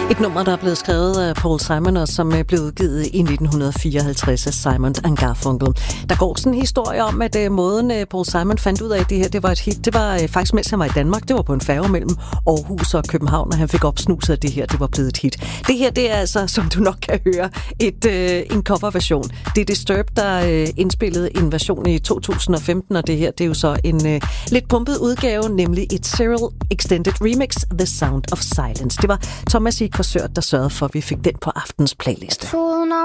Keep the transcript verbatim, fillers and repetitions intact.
Et nummer, der er blevet skrevet af Paul Simon, og som blev udgivet i nitten fireoghalvtreds af Simon and Garfunkel. Der går sådan en historie om, at uh, måden uh, Paul Simon fandt ud af, at det her det var et hit, det var uh, faktisk, mens han var i Danmark. Det var på en færge mellem Aarhus og København, og han fik opsnuset, at det her det var blevet et hit. Det her, det er altså, som du nok kan høre, et, uh, en coverversion. Det er Disturbed, der uh, indspillede en version i to tusind og femten, og det her, det er jo så en uh, lidt pumpet udgave, nemlig et Cyril Extended Remix, The Sound of Silence. Det var Thomas I. Korsør, der sørgede for, at vi fik den på aftens playliste. Troede, når